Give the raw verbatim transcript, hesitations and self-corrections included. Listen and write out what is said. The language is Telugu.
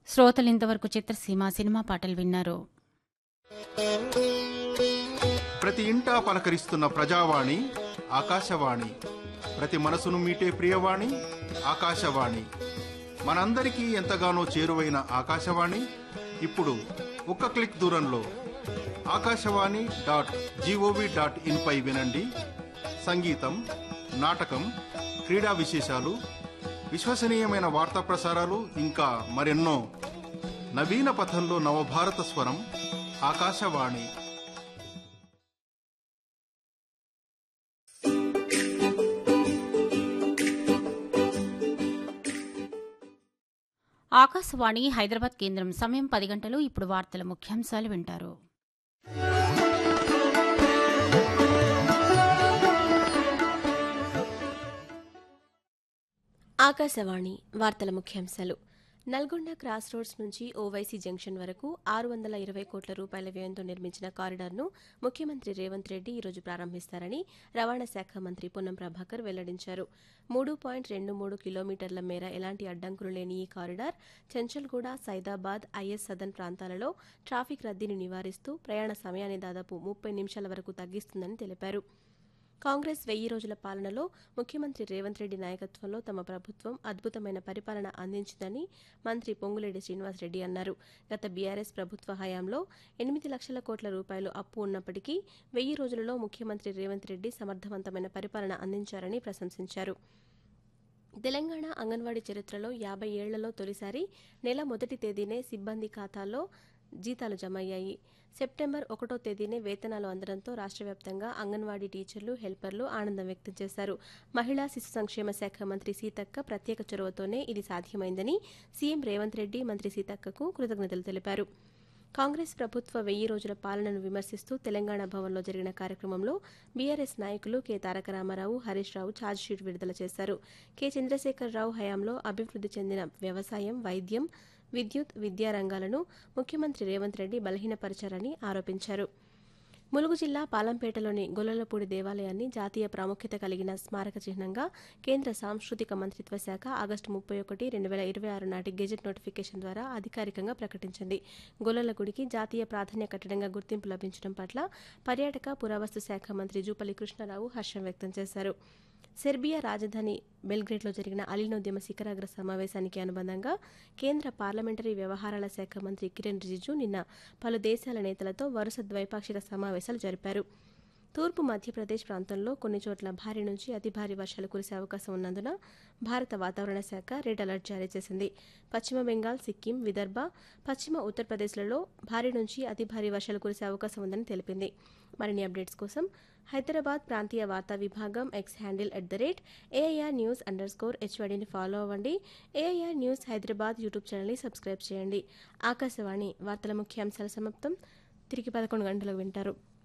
శ్రోతలింతవరకు చిత్రసీమ సినిమా పాటలు విన్నారు. ప్రతి ఇంటా పలకరిస్తున్న ప్రజావాణి ఆకాశవాణి, ప్రతి మనసును మీటే ప్రియవాణి ఆకాశవాణి. మనందరికీ ఎంతగానో చేరువైన ఆకాశవాణి ఇప్పుడు ఒక్క క్లిక్ దూరంలో Akashvani dot GOV dot in పై వినండి. సంగీతం, నాటకం, క్రీడా విశేషాలు, విశ్వసనీయమైన వార్తా ప్రసారాలు, ఇంకా మరెన్నో. నవీన పథంలో నవభారత స్వరం ఆకాశవాణి. ఆకాశవాణి హైదరాబాద్ కేంద్రం. సమయం పది గంటలు. ఇప్పుడు వార్తల ముఖ్యాంశాలు వింటారు. ఆకాశవాణి వార్తల ముఖ్యాంశాలు. నల్గొండ క్రాస్ రోడ్స్ నుంచి ఓవైసీ జంక్షన్ వరకు ఆరు వందల ఇరవై కోట్ల రూపాయల వ్యయంతో నిర్మించిన కారిడార్ను ముఖ్యమంత్రి రేవంత్ రెడ్డి ఈరోజు ప్రారంభిస్తారని రవాణా శాఖ మంత్రి పొన్నం ప్రభాకర్ వెల్లడించారు. మూడు పాయింట్ రెండు మూడు కిలోమీటర్ల మేర ఎలాంటి అడ్డంకులు లేని ఈ కారిడార్ చెంచల్గూడ, సైదాబాద్, ఐఎస్ సదన్ ప్రాంతాలలో ట్రాఫిక్ రద్దీని నివారిస్తూ ప్రయాణ సమయాన్ని దాదాపు ముప్పై నిమిషాల వరకు తగ్గిస్తుందని తెలిపారు. కాంగ్రెస్ వెయ్యి రోజుల పాలనలో ముఖ్యమంత్రి రేవంత్ రెడ్డి నాయకత్వంలో తమ ప్రభుత్వం అద్భుతమైన పరిపాలన అందించిందని మంత్రి పొంగులేటి శ్రీనివాసరెడ్డి అన్నారు. గత బీఆర్ఎస్ ప్రభుత్వ హయాంలో ఎనిమిది లక్షల కోట్ల రూపాయలు అప్పు ఉన్నప్పటికీ వెయ్యి రోజులలో ముఖ్యమంత్రి రేవంత్ రెడ్డి సమర్థవంతమైన పరిపాలన అందించారని ప్రశంసించారు. తెలంగాణ అంగన్వాడీ చరిత్రలో యాభై ఏళ్లలో తొలిసారి నెల మొదటి తేదీనే సిబ్బంది ఖాతాల్లో జీతాలు జమయ్యాయి. సెప్టెంబర్ ఒకటో తేదీనే వేతనాలు అందడంతో రాష్ట్ర వ్యాప్తంగా అంగన్వాడీ టీచర్లు, హెల్పర్లు ఆనందం వ్యక్తం చేశారు. మహిళా శిశు సంక్షేమ శాఖ మంత్రి సీతక్క ప్రత్యేక చొరవతోనే ఇది సాధ్యమైందని సీఎం రేవంత్ రెడ్డి మంత్రి సీతక్కకు కృతజ్ఞతలు తెలిపారు. కాంగ్రెస్ ప్రభుత్వ వెయ్యి రోజుల పాలనను విమర్శిస్తూ తెలంగాణ భవన్లో జరిగిన కార్యక్రమంలో బీఆర్ఎస్ నాయకులు కె తారక రామారావు, హరీష్ రావు ఛార్జ్షీట్ విడుదల చేశారు. కె చంద్రశేఖరరావు హయాంలో అభివృద్ధి చెందిన వ్యవసాయం, వైద్యం, విద్యుత్, విద్యా రంగాలను ముఖ్యమంత్రి రేవంత్ రెడ్డి బలహీనపరిచారని ఆరోపించారు. ములుగు జిల్లా పాలంపేటలోని గొల్లలపూడి దేవాలయాన్ని జాతీయ ప్రాముఖ్యత కలిగిన స్మారక చిహ్నంగా కేంద్ర సాంస్కృతిక మంత్రిత్వ శాఖ ఆగస్టు ముప్పై ఒకటి రెండు వేల ఇరవై ఆరు నాటి గెజెట్ నోటిఫికేషన్ ద్వారా అధికారికంగా ప్రకటించింది. గొల్లల గుడికి జాతీయ ప్రాధాన్య కట్టడంగా గుర్తింపు లభించడం పట్ల పర్యాటక పురావస్తు శాఖ మంత్రి జూపల్లి కృష్ణారావు హర్షం వ్యక్తం చేశారు. సెర్బియా రాజధాని బెల్గ్రేడ్లో జరిగిన అలీనోద్యమ శిఖరాగ్ర సమావేశానికి అనుబంధంగా కేంద్ర పార్లమెంటరీ వ్యవహారాల శాఖ మంత్రి కిరణ్ రిజిజు నిన్న పలు దేశాల నేతలతో వరుస ద్వైపాక్షిక సమావేశాలు జరిపారు. తూర్పు మధ్యప్రదేశ్ ప్రాంతంలో కొన్ని చోట్ల భారీ నుంచి అతి భారీ వర్షాలు కురిసే అవకాశం ఉన్నందున భారత వాతావరణ శాఖ రెడ్ అలర్ట్ జారీ చేసింది. పశ్చిమ బెంగాల్, సిక్కిం, విదర్భ, పశ్చిమ ఉత్తరప్రదేశ్లలో భారీ నుంచి అతి భారీ వర్షాలు కురిసే అవకాశం ఉందని తెలిపింది. మరిన్ని అప్డేట్స్ కోసం హైదరాబాద్ ప్రాంతీయ వార్తా విభాగం X handle at the rate AIR news under score హెచ్వైడీని follow అవ్వండి. ఏఐఆర్ న్యూస్ హైదరాబాద్ యూట్యూబ్ ఛానల్ని సబ్స్క్రైబ్ చేయండి. ఆకాశవాణి వార్తల ముఖ్యాంశాల సమాప్తం. తిరిగి పదకొండు గంటలకు వింటారు.